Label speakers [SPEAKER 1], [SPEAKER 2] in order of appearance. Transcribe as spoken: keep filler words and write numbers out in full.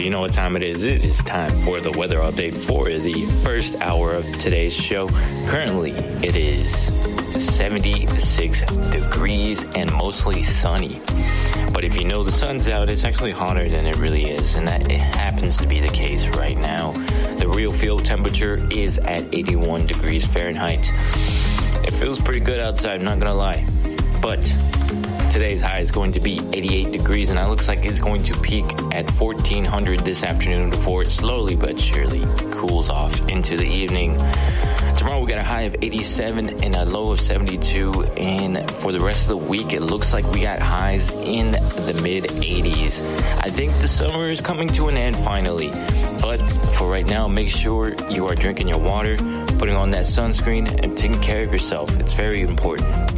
[SPEAKER 1] you know what time it is. It is time for the weather update for the first hour of today's show. Currently, it is seventy-six degrees and mostly sunny. But if you know the sun's out, it's actually hotter than it really is, and that it happens to be the case right now. The real field temperature is at eighty-one degrees Fahrenheit. It feels pretty good outside, I'm not gonna lie. But today's high is going to be eighty-eight degrees, and it looks like it's going to peak at fourteen hundred this afternoon before it slowly but surely cools off into the evening. Tomorrow we got a high of eighty-seven and a low of seventy-two, and for the rest of the week it looks like we got highs in the mid eighties. I think the summer is coming to an end finally, but for right now, make sure you are drinking your water, putting on that sunscreen, and taking care of yourself. It's very important.